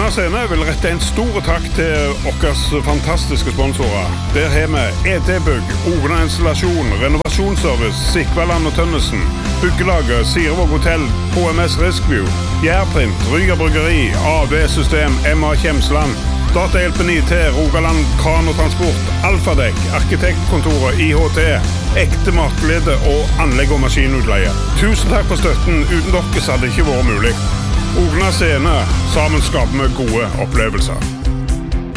Ogna Scene vil rette en stor takk til okkers fantastiske sponsorer. Der har vi ET-bygg, Ogna Installasjon, Renovasjonsservice, Sikvaland og Tønnesen, Byggelaget, Sirevåg Hotel, HMS Riskview, Jærprint, Ryger Bryggeri, AV-system, MA Kjemsland, Datahjelpen IT, Rogaland Kran og Transport, Alfadek, Arkitektkontoret, IHT, Ekte Matglede og anlegg- og maskinutleie. Tusen takk for støtten. Uten dere så hadde det ikke vært mulig. Ogna Scene, sammen skaper vi gode opplevelser.